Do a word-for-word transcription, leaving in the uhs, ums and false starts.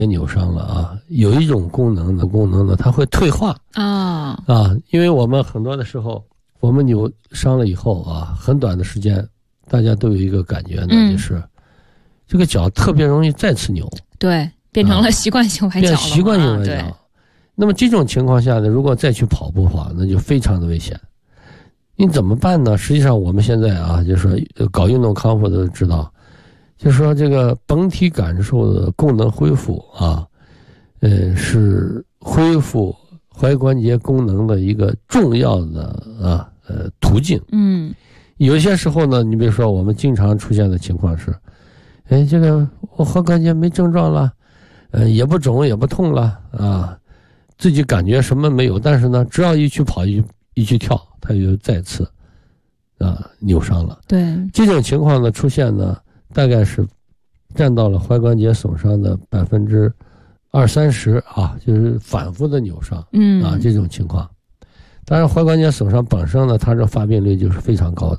扭伤了啊，有一种功能的功能呢，它会退化啊、 哦、啊，因为我们很多的时候，我们扭伤了以后啊，很短的时间，大家都有一个感觉呢，嗯、就是这个脚特别容易再次扭， 对，变成了习惯性崴脚了、啊， 变习惯性崴脚。 对， 那么这种情况下呢，如果再去跑步的话，那就非常的危险。你怎么办呢？实际上我们现在啊，就是说搞运动康复的都知道。就是说，这个本体感受的功能恢复啊，呃，是恢复踝关节功能的一个重要的啊呃途径。 嗯， 有些时候呢，你比如说我们经常出现的情况是，哎，这个我踝关节没症状了，呃，也不肿也不痛了啊，自己感觉什么没有，但是呢，只要一去跑一一去跳，它就再次啊扭伤了。 对， 这种情况的出现呢。大概是占到了踝关节损伤的百分之二三十啊，就是反复的扭伤， 嗯啊这种情况。当然，踝关节损伤本身呢，它这发病率就是非常高的。